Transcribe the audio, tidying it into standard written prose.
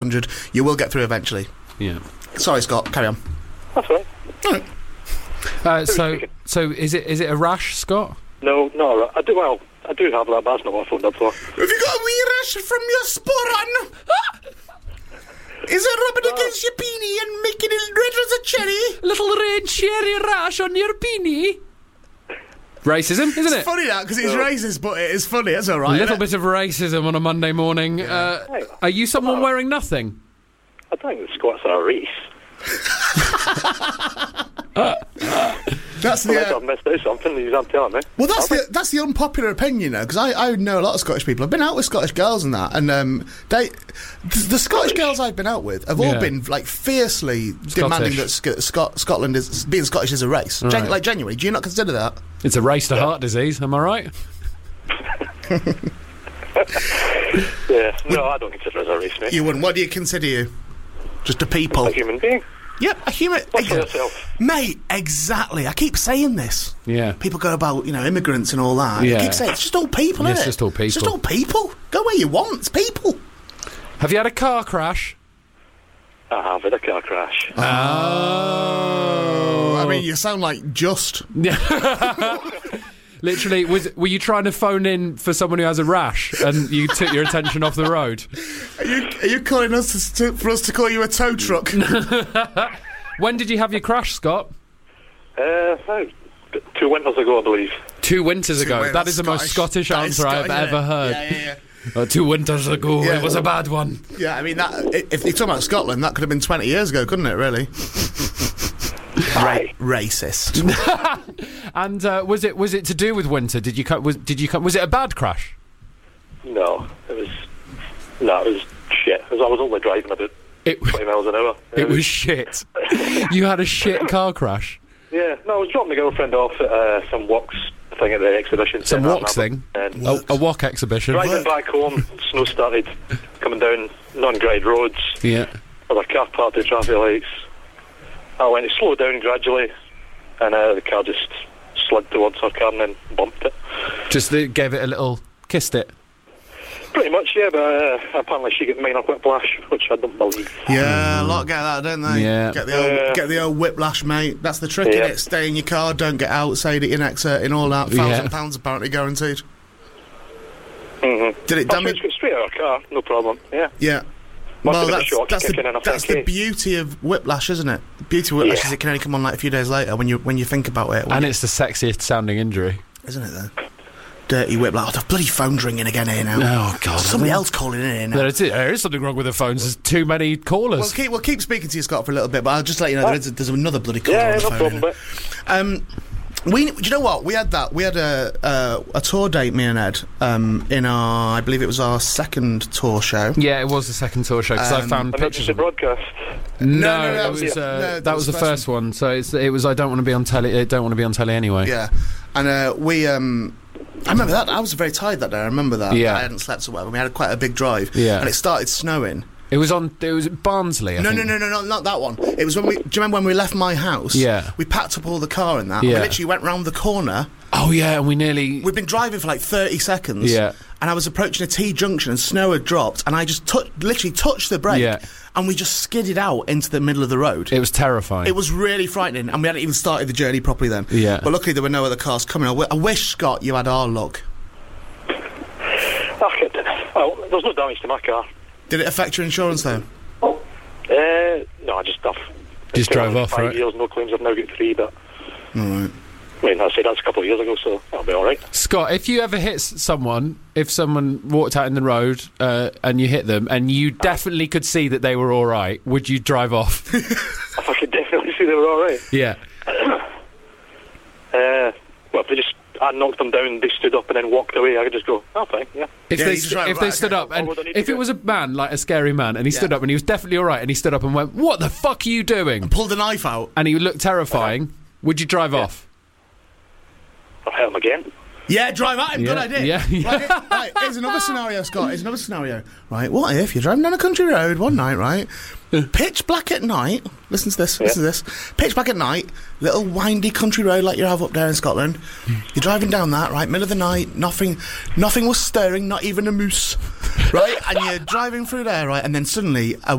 500. You will get through eventually. Yeah. Sorry, Scott. Carry on. That's right. All right. So is it a rash, Scott? No, no, I do have that, but that's not what I phoned up for. Have you got a wee rash from your sporan? Is it rubbing against your beanie and making it red as a cherry? Little red cherry rash on your beanie. Racism, isn't it? It's funny that, because it's racist, but it is funny. That's all right. A little bit of racism on a Monday morning. Are you someone wearing nothing? I think the Scots are a race. That's I've missed out something, you aren't telling me. Well, that's the unpopular opinion, you know, because I know a lot of Scottish people. I've been out with Scottish girls and that, and the Scottish girls I've been out with have all been like fiercely demanding that Scotland is being Scottish is a race. Right. Genuinely, do you not consider that? It's a race to heart disease. Am I right? Yeah, no, I don't consider it as a race, mate. You wouldn't. What do you consider you? Just a people. A human being. Yep, a human. What's for yourself? Mate, exactly. I keep saying this. Yeah. People go about, immigrants and all that. Yeah. I keep saying it's just all people, Yeah, isn't it's just all people. It's just all people. Go where you want. It's people. Have you had a car crash? I have had a car crash. Oh. I mean, you sound like just. Literally, were you trying to phone in for someone who has a rash and you took your attention off the road? Are you calling us for us to call you a tow truck? When did you have your crash, Scott? 2 winters ago, I believe. 2 winters ago. winters, That is the most Scottish answer I've ever heard. Yeah. 2 winters ago, it was a bad one. Yeah, I mean, if you're talking about Scotland, that could have been 20 years ago, couldn't it, really? Racist. And was it to do with winter? Was it a bad crash? No, it was shit. I was only driving about 20 miles an hour. It was shit. You had a shit car crash? Yeah, no, I was dropping my girlfriend off at some walks thing at the exhibition. Some walks thing? And A walk exhibition? driving back home, snow started coming down non-grade roads. Yeah. With a car parked at traffic lights. I went to slow down gradually, and the car just slid towards her car and then bumped it. Just gave it a little... kissed it? Pretty much, yeah, but apparently she got minor whiplash, which I don't believe. Yeah, a lot get that, don't they? Yeah. Get the old whiplash, mate. That's the trick, innit? Stay in your car, don't get out, say that you're exerting, all that. £1,000 apparently guaranteed. Mm-hmm. Did it damage? Go straight out of her car, no problem, yeah. Yeah. Well, That's the beauty of whiplash, isn't it? The beauty of whiplash is it can only come on like a few days later when you think about it. And it's the sexiest sounding injury. Isn't it, though? Dirty whiplash. Oh, the bloody phone's ringing again here now. Oh, God. Somebody else calling in here now. There is something wrong with the phones. There's too many callers. We'll keep speaking to you, Scott, for a little bit, but I'll just let you know there's another bloody caller on the phone. Yeah, no problem, do you know what? We had a tour date, me and Ed, in I believe it was our second tour show. Yeah, it was the second tour show, because I found pictures of the broadcast. No, that was the first one. So it was I don't want to be on telly. I don't want to be on telly anyway. Yeah, and we. I remember that. I was very tired that day. I remember that. Yeah. I hadn't slept so well. We had quite a big drive. Yeah. And it started snowing. It was at Barnsley, I think. No, not that one. It was do you remember when we left my house? Yeah. We packed up all the car and that. Yeah. And we literally went round the corner. Oh, yeah, and we'd been driving for like 30 seconds. Yeah. And I was approaching a T-junction and snow had dropped and I just literally touched the brake. Yeah. And we just skidded out into the middle of the road. It was terrifying. It was really frightening and we hadn't even started the journey properly then. Yeah. But luckily there were no other cars coming. I wish, Scott, you had our luck. Well, there's no damage to my car. Did it affect your insurance though? No, I just drove off, 5 right? years, no claims. I've now got 3, but Alright. I mean, I say that's a couple of years ago, so that'll be alright. Scott, if you ever hit someone, if someone walked out in the road and you hit them and you definitely could see that they were alright, would you drive off? I could definitely see they were alright. Yeah. Well, if I knocked them down, they stood up and then walked away, I could just go, oh, fine, yeah. If they stood up, and if it was a man, like a scary man, and he stood up and he was definitely alright, and he stood up and went, what the fuck are you doing? And pulled a knife out. And he looked terrifying, would you drive off? I'll hit him again. Yeah, drive at him, good idea. Yeah. Right, here's another scenario, Scott, Right, what if you're driving down a country road one night, right? Pitch black at night. Listen to this. Pitch black at night, little windy country road like you have up there in Scotland. You're driving down that, right, middle of the night, nothing was stirring, not even a moose, right? And you're driving through there, right, and then suddenly a